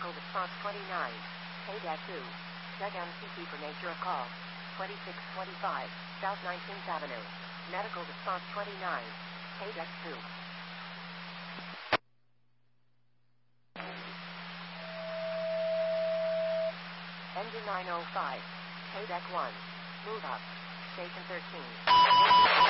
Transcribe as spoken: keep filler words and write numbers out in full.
Medical response twenty-nine. Paydeck two. Check M C T for nature of call. twenty-six twenty-five. South nineteenth Avenue. Medical response twenty-nine. Paydeck two. Engine nine oh five. Paydeck one. Move up. Station thirteen.